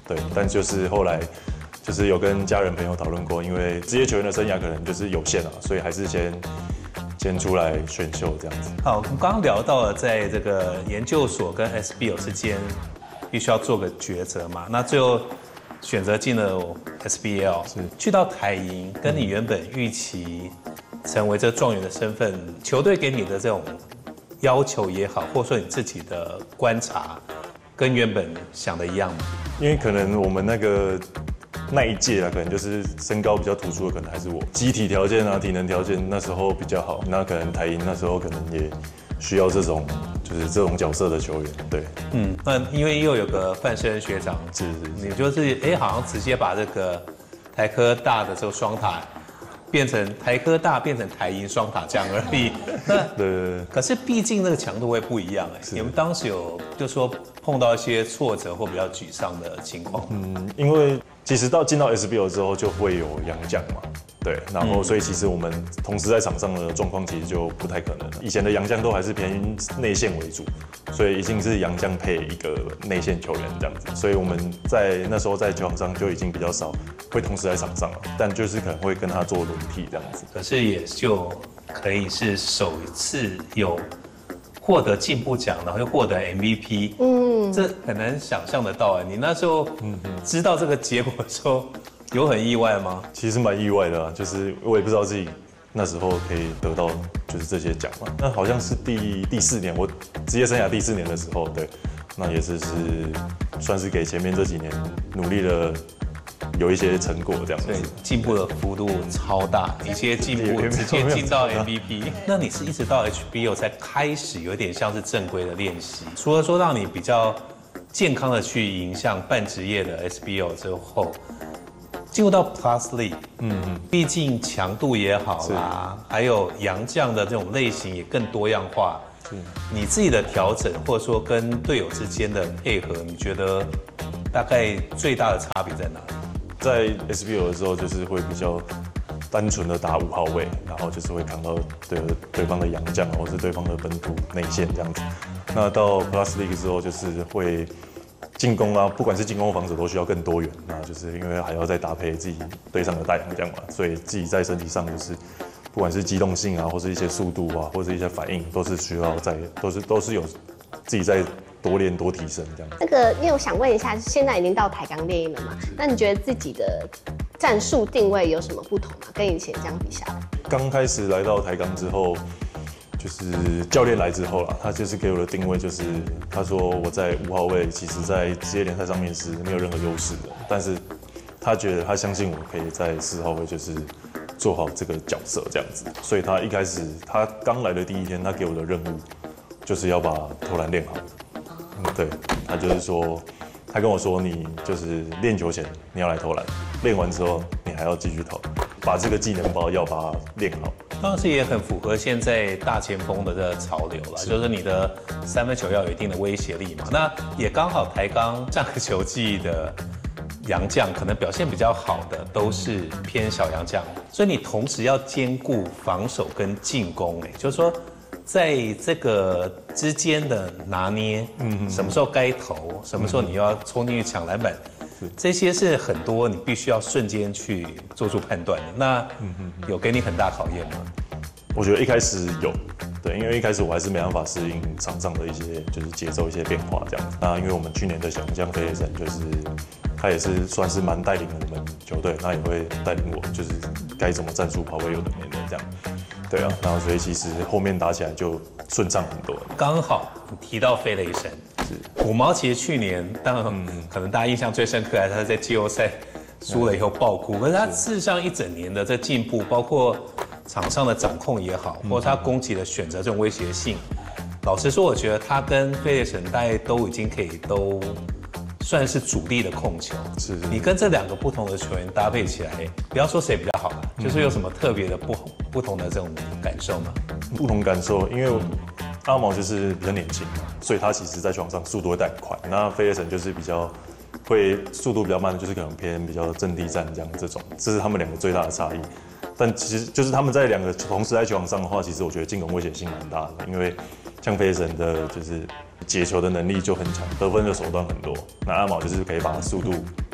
对，但就是后来就是有跟家人朋友讨论过，因为职业球员的生涯可能就是有限啊，所以还是先出来选秀这样子。 好，我们刚刚聊到了在这个研究所跟 SBL 之间必须要做个抉择嘛，那最后选择进了 SBL， 去到台银，跟你原本预期成为这状元的身份，球队给你的这种要求也好，或者说你自己的观察，跟原本想的一样吗？ 因为可能我们那一届啊，可能就是身高比较突出的，可能还是我，机体条件啊、体能条件那时候比较好，那可能台银那时候可能也需要这种角色的球员，对， 那因为又有个范世恩学长，你就是好像直接把这个台科大的这个双塔变成台科大变成台银双塔这样而已。那对， 可是毕竟那个强度会不一样你们当时有就说碰到一些挫折或比较沮丧的情况？ 因为其实进到 SBL 之后就会有洋将嘛，对，然后所以其实我们同时在场上的状况其实就不太可能了。以前的洋将都还是偏内线为主，所以已经是洋将配一个内线球员这样子，所以我们那时候在球场上就已经比较少会同时在场上了，但就是可能会跟他做轮替这样子。 可是也就可以是首次有获得进步奖，然后又获得 MVP，这很难想象得到你那时候知道这个结果的时候，有很意外吗？ 其实蛮意外的就是我也不知道自己那时候可以得到就是这些奖嘛。那好像是第4年，我职业生涯第4年的时候，对，那也是算是给前面这几年努力了有一些成果这样子， 对，进步的幅度超大，一些进步直接进到 MVP。那你是一直到 HBL 才开始有点像是正规的练习，除了说让你比较健康的去迎向半职业的 SBL 之后，进入到 Plus League，毕竟强度也好啦，还有洋将的这种类型也更多样化。你自己的调整，或者说跟队友之间的配合，你觉得大概最大的差别在哪里？ 在 SBL 的时候，就是会比较单纯的打5号位，然后就是会扛到对方的洋将，或是对方的本土内线这样子。那到 Plus League 之后，就是会进攻啊，不管是进攻防守都需要更多元。那就是因为还要再搭配自己队上的大洋将嘛，所以自己在身体上就是不管是机动性啊，或是一些速度啊，或是一些反应，都是需要都是有自己在多练多提升这样。 这个，因为我想问一下，现在已经到台钢猎鹰了嘛？那你觉得自己的战术定位有什么不同吗？跟以前这样比下来？ 刚开始来到台钢之后，就是教练来之后啦，他就是给我的定位就是，他说我在5号位，其实在职业联赛上面是没有任何优势的，但是他觉得他相信我可以在4号位就是做好这个角色这样子，所以他一开始他刚来的第1天，他给我的任务就是要把投篮练好。对，他就是说，他跟我说，你就是练球前你要来投篮，练完之后你还要继续投，把这个技能包要把它练好。 当时也很符合现在大前锋的这个潮流了，就是你的3分球要有一定的威胁力嘛。那也刚好台钢上个球季的洋将可能表现比较好的都是偏小洋将，所以你同时要兼顾防守跟进攻，就是说在这个之间的拿捏，什么时候该投，什么时候你要冲进去抢篮板，这些是很多你必须要瞬间去做出判断的。那有给你很大考验吗？ 我觉得一开始有，对，因为一开始我还是没办法适应场上的一些就是节奏一些变化这样子。那因为我们去年的小将飞雷神就是他也是算是蛮带领我们球队，那也会带领我就是该怎么战术跑位有的没的这样。对啊，然后所以其实后面打起来就顺畅很多。 刚好你提到飞雷神，五毛其实去年当然可能大家印象最深刻还是他在季后赛输了以后爆哭，可是他事实上一整年的这进步，包括场上的掌控也好，或者他攻击的选择这种威胁性，老实说，我觉得他跟飞雷神大概都已经可以都算是主力的控球。 是你跟这2个不同的球员搭配起来，不要说谁比较好了，就是有什么特别的不同的这种感受吗？ 不同感受，因为阿毛就是比较年轻嘛，所以他其实在球场上速度会带很快。那飞雷神就是比较会速度比较慢，就是可能偏比较阵地战这种，这是他们2个最大的差异。但其实就是他们在2个同时在球场上的话，其实我觉得进攻威胁性蛮大的，因为像飞雷神的就是解球的能力就很强，得分的手段很多。那阿毛就是可以把速度